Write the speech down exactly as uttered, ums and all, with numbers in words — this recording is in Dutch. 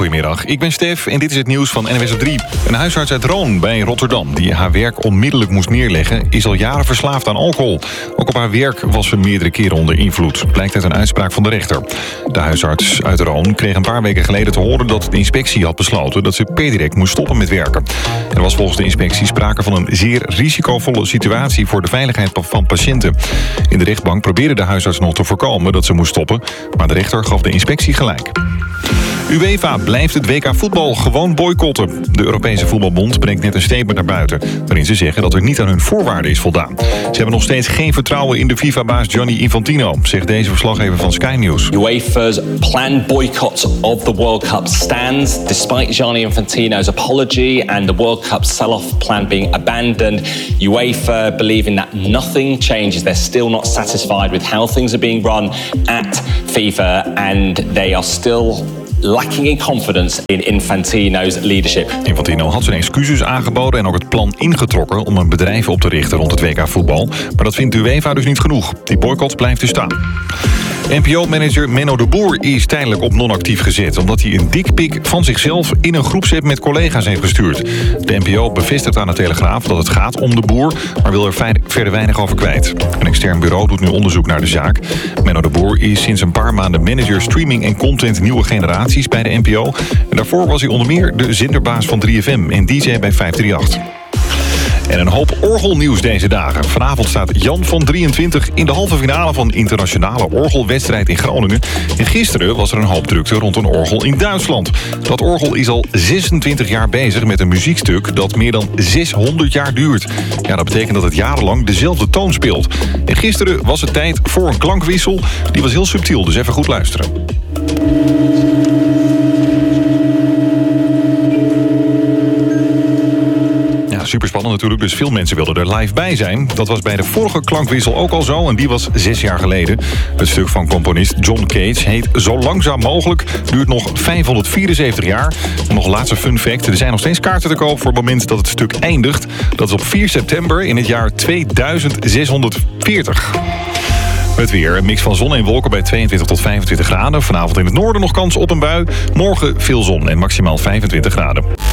Goedemiddag, ik ben Stef en dit is het nieuws van N W S op drie. Een huisarts uit Roon bij Rotterdam, die haar werk onmiddellijk moest neerleggen, is al jaren verslaafd aan alcohol. Ook op haar werk was ze meerdere keren onder invloed, blijkt uit een uitspraak van de rechter. De huisarts uit Roon kreeg een paar weken geleden te horen dat de inspectie had besloten dat ze per direct moest stoppen met werken. Er was volgens de inspectie sprake van een zeer risicovolle situatie voor de veiligheid van patiënten. In de rechtbank probeerde de huisarts nog te voorkomen dat ze moest stoppen, maar de rechter gaf de inspectie gelijk. UEFA blijft het W K voetbal gewoon boycotten. De Europese voetbalbond brengt net een statement naar buiten, waarin ze zeggen dat er niet aan hun voorwaarden is voldaan. Ze hebben nog steeds geen vertrouwen in de FIFA-baas Gianni Infantino, zegt deze verslaggever van Sky News. UEFA's planned boycott of the World Cup stands, despite Gianni Infantino's apology and the World Cup sell-off plan being abandoned. UEFA believing that nothing changes. They're still not satisfied with how things are being run at FIFA, and they are still lacking in confidence in Infantino's leadership. Infantino had zijn excuses aangeboden en ook het plan ingetrokken om een bedrijf op te richten rond het W K voetbal. Maar dat vindt de UEFA dus niet genoeg. Die boycott blijft dus staan. N P O-manager Menno de Boer is tijdelijk op non-actief gezet, omdat hij een dikpik van zichzelf in een groepsapp met collega's heeft gestuurd. De N P O bevestigt aan de Telegraaf dat het gaat om de Boer, maar wil er verder weinig over kwijt. Een extern bureau doet nu onderzoek naar de zaak. Menno de Boer is sinds een paar maanden manager streaming en content nieuwe generaties bij de N P O. En daarvoor was hij onder meer de zenderbaas van drie F M en D J bij vijf drie acht. En een hoop orgelnieuws deze dagen. Vanavond staat Jan van drieëntwintig in de halve finale van internationale orgelwedstrijd in Groningen. En gisteren was er een hoop drukte rond een orgel in Duitsland. Dat orgel is al zesentwintig jaar bezig met een muziekstuk dat meer dan zeshonderd jaar duurt. Ja, dat betekent dat het jarenlang dezelfde toon speelt. En gisteren was het tijd voor een klankwissel. Die was heel subtiel, dus even goed luisteren. Super spannend natuurlijk, dus veel mensen wilden er live bij zijn. Dat was bij de vorige klankwissel ook al zo en die was zes jaar geleden. Het stuk van componist John Cage heet Zo Langzaam Mogelijk, duurt nog vijfhonderdvierenzeventig jaar. En nog een laatste fun fact, er zijn nog steeds kaarten te koop voor het moment dat het stuk eindigt. Dat is op vier september in het jaar tweeduizend zeshonderdveertig. Het weer, een mix van zon en wolken bij tweeëntwintig tot vijfentwintig graden. Vanavond in het noorden nog kans op een bui. Morgen veel zon en maximaal vijfentwintig graden.